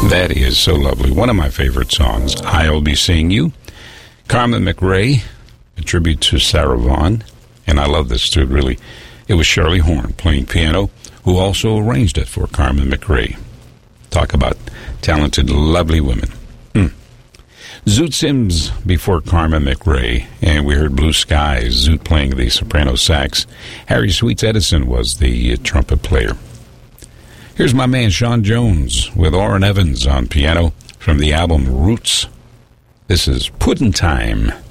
That is so lovely. One of my favorite songs, I'll Be Seeing You. Carmen McRae, a tribute to Sarah Vaughan. And I love this too, really. It was Shirley Horn playing piano, who also arranged it for Carmen McRae. Talk about talented, lovely women. Zoot Sims before Carmen McRae, and we heard Blue Skies, Zoot playing the soprano sax. Harry Sweets Edison was the trumpet player. Here's my man Sean Jones with Orrin Evans on piano from the album Roots. This is Puddin' Time.